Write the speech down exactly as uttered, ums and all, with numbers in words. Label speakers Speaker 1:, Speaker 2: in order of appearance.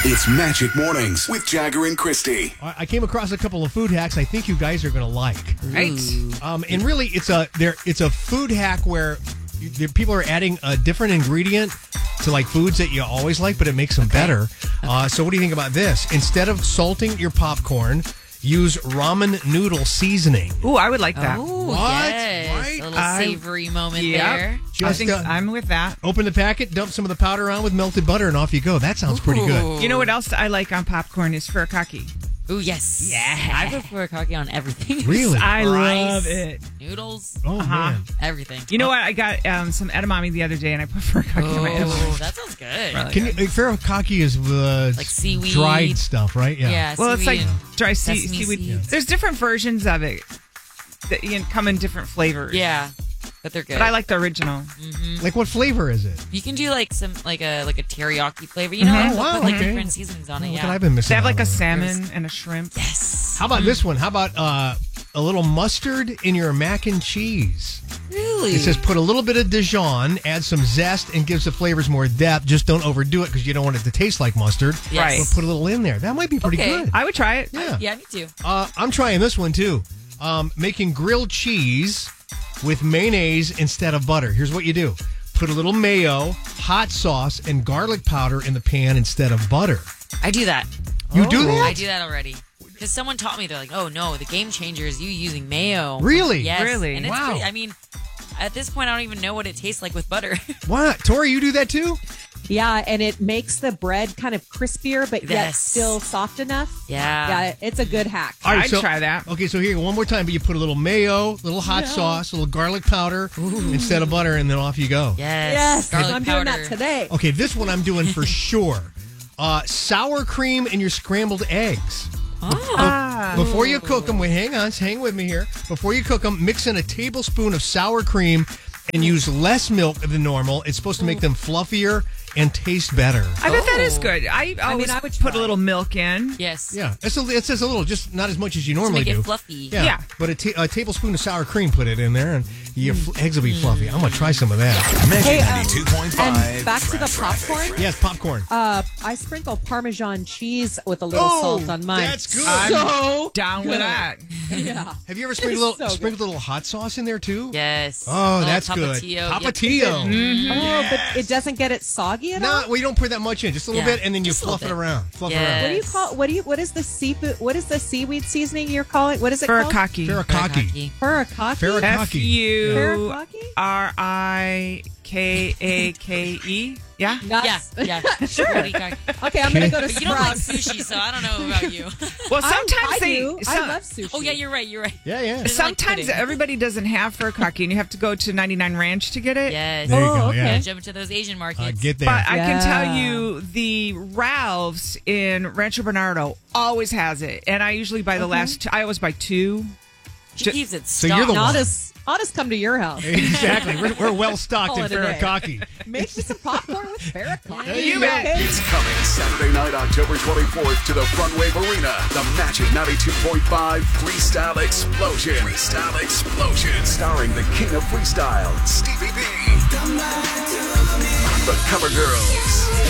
Speaker 1: It's Magic Mornings with Jagger and Christy.
Speaker 2: I came across a couple of food hacks I think you guys are going to like.
Speaker 3: Right.
Speaker 2: Um, and really, it's a there. It's a food hack where you, people are adding a different ingredient to like foods that you always like, but it makes them okay. better. Okay. Uh, so what do you think about this? Instead of salting your popcorn, use ramen noodle seasoning.
Speaker 3: Ooh, I would like that.
Speaker 4: Oh,
Speaker 2: what?
Speaker 4: Yes.
Speaker 2: Right?
Speaker 4: A little savory I, moment
Speaker 3: yep.
Speaker 4: there.
Speaker 3: Just,
Speaker 2: I
Speaker 3: think
Speaker 2: uh,
Speaker 3: I'm with that.
Speaker 2: Open the packet, dump some of the powder on with melted butter, and off you go. That sounds pretty good.
Speaker 3: You know what else I like on popcorn is furikake.
Speaker 4: Ooh, yes.
Speaker 3: Yeah.
Speaker 4: I put furikake on everything.
Speaker 2: Really?
Speaker 3: I
Speaker 4: Rice,
Speaker 3: love it.
Speaker 4: Noodles.
Speaker 2: Oh,
Speaker 3: uh-huh.
Speaker 2: man.
Speaker 4: Everything.
Speaker 3: You know what? I got um, some edamame the other day, and I put furikake
Speaker 4: oh,
Speaker 3: in my edamame.
Speaker 4: that sounds good.
Speaker 3: Really
Speaker 2: Can you, uh, furikake is uh,
Speaker 4: like seaweed.
Speaker 2: dried stuff, right? Yeah.
Speaker 4: Yeah,
Speaker 3: well, it's like
Speaker 4: and
Speaker 3: dry sea-
Speaker 4: sesame
Speaker 3: seaweed.
Speaker 4: seeds.
Speaker 3: There's different versions of it that you can come in different flavors.
Speaker 4: Yeah, but they're good.
Speaker 3: But I like the original.
Speaker 4: Mm-hmm.
Speaker 2: Like what flavor is it?
Speaker 4: You can do like some like a like a teriyaki flavor. You know,
Speaker 3: Mhm.
Speaker 4: like,
Speaker 2: Oh, wow,
Speaker 4: put like
Speaker 2: okay.
Speaker 4: different seasonings on it.
Speaker 2: Look
Speaker 4: Yeah.
Speaker 2: what I've been missing.
Speaker 3: They have
Speaker 2: out
Speaker 3: like a
Speaker 2: on.
Speaker 3: salmon and a shrimp.
Speaker 4: Yes.
Speaker 2: How about this one? How about uh, a little mustard in your mac and cheese?
Speaker 4: Really?
Speaker 2: It says put a little bit of Dijon, add some zest, and gives the flavors more depth. Just don't overdo it because you don't want it to taste like mustard.
Speaker 4: Yes.
Speaker 3: Right.
Speaker 2: But put a little in there. That might be pretty
Speaker 4: Okay.
Speaker 2: good.
Speaker 3: I would try it.
Speaker 2: Yeah.
Speaker 4: Yeah, me too.
Speaker 2: Uh, I'm trying this one too. Um, making grilled cheese with mayonnaise instead of butter. Here's what you do. Put a little mayo, hot sauce, and garlic powder in the pan instead of butter.
Speaker 4: I do that.
Speaker 2: You do that?
Speaker 4: I do that already. Because someone taught me, they're like, oh no, the game changer is you using mayo.
Speaker 2: Really?
Speaker 4: Yes.
Speaker 3: Really?
Speaker 4: And it's
Speaker 2: Wow.
Speaker 4: pretty, I mean, at this point, I don't even know what it tastes like with butter.
Speaker 2: What? Tori, you do that too?
Speaker 5: Yeah, and it makes the bread kind of crispier, but yet
Speaker 4: Yes.
Speaker 5: still soft enough.
Speaker 4: Yeah.
Speaker 5: Yeah, it's a good hack.
Speaker 2: All right,
Speaker 3: I'd
Speaker 2: so-
Speaker 3: try that.
Speaker 2: Okay, so here, one more time, but you put a little mayo, a little hot sauce, a little garlic powder instead of butter, and then off you go.
Speaker 4: Yes.
Speaker 5: Yes,
Speaker 4: Garlic
Speaker 5: I'm
Speaker 4: powder.
Speaker 5: doing that today.
Speaker 2: Okay, this one I'm doing for sure. Uh, sour cream in your scrambled eggs.
Speaker 3: Ah.
Speaker 2: Before you cook them, wait, hang on, hang with me here. Before you cook them, mix in a tablespoon of sour cream and use less milk than normal. It's supposed to make them fluffier and taste better.
Speaker 3: I bet that is
Speaker 4: Oh.
Speaker 3: good. I always
Speaker 5: I would
Speaker 3: put
Speaker 5: try.
Speaker 3: a little milk in.
Speaker 4: Yes.
Speaker 2: Yeah, it's a, it says a little, just not as much as you normally
Speaker 4: make it
Speaker 2: do.
Speaker 4: fluffy.
Speaker 2: Yeah,
Speaker 3: Yeah.
Speaker 2: but a, ta- a tablespoon of sour cream, put it in there, and your fl- eggs will be fluffy. I'm gonna try some of that.
Speaker 1: Magic
Speaker 5: Hey, um,
Speaker 1: ninety-two point five.
Speaker 5: And back to the popcorn.
Speaker 2: Yes, popcorn.
Speaker 5: Uh, I sprinkle Parmesan cheese with a little
Speaker 2: Oh,
Speaker 5: salt on mine.
Speaker 2: that's good.
Speaker 3: I'm
Speaker 5: So
Speaker 3: down with
Speaker 5: good.
Speaker 3: that.
Speaker 5: Yeah.
Speaker 2: Have you ever sprinkled a little,
Speaker 5: so good.
Speaker 2: sprinkled a little hot sauce in there too?
Speaker 4: Yes.
Speaker 2: Oh,
Speaker 4: Little
Speaker 2: that's good.
Speaker 4: tapatio. Yep.
Speaker 2: Tapatio.
Speaker 5: Oh, but it doesn't get it soggy at
Speaker 2: No,
Speaker 5: all.
Speaker 2: well, you don't put that much in, just a little
Speaker 4: Yeah,
Speaker 2: bit, and then you
Speaker 4: just a
Speaker 2: fluff it
Speaker 4: little bit.
Speaker 2: around. Fluff
Speaker 4: Yeah.
Speaker 5: What do you
Speaker 4: Yes.
Speaker 5: call? What do you? What is the seafood? What is the seaweed seasoning you're calling? What is it called?
Speaker 3: Furikake.
Speaker 2: it around. Furikake.
Speaker 5: Furikake.
Speaker 2: Furikake.
Speaker 3: F U
Speaker 5: Furikake?
Speaker 3: R I K A K E. Yeah?
Speaker 4: Yeah.
Speaker 5: Nuts.
Speaker 4: Yeah. Sure.
Speaker 5: Okay, I'm gonna go to
Speaker 4: But you don't like
Speaker 5: Sprouts.
Speaker 4: sushi, so I don't know about you.
Speaker 3: Well,
Speaker 5: I-
Speaker 3: sometimes
Speaker 5: I,
Speaker 3: they.
Speaker 5: do.
Speaker 3: some-
Speaker 5: I love sushi.
Speaker 4: Oh, yeah, you're right. You're right.
Speaker 2: Yeah, yeah.
Speaker 4: It's like
Speaker 3: Sometimes
Speaker 4: pudding.
Speaker 3: everybody doesn't have furikake, and you have to go to ninety-nine Ranch to get it.
Speaker 4: Yes.
Speaker 2: There you
Speaker 5: Oh,
Speaker 2: go.
Speaker 5: okay.
Speaker 2: Yeah.
Speaker 4: Jump into those Asian markets.
Speaker 2: Uh, get there.
Speaker 3: But I can tell
Speaker 5: Yeah.
Speaker 3: you, the Ralph's in Rancho Bernardo always has it, and I usually buy the last. Two, I always buy two.
Speaker 4: She keeps it
Speaker 2: So you're the
Speaker 4: stocked.
Speaker 5: I'll
Speaker 2: one.
Speaker 5: just, I'll just come to your house.
Speaker 2: Exactly. We're, we're well stocked
Speaker 5: Call
Speaker 2: in
Speaker 5: it a day.
Speaker 2: Furikake.
Speaker 5: Make me some popcorn with Furikake.
Speaker 3: You bet.
Speaker 5: Okay?
Speaker 1: It's coming Saturday night, October twenty-fourth to the Front Wave Arena. The Magic ninety-two point five Freestyle Explosion. Freestyle Explosion. Starring the king of freestyle, Stevie B. The Cover Girls.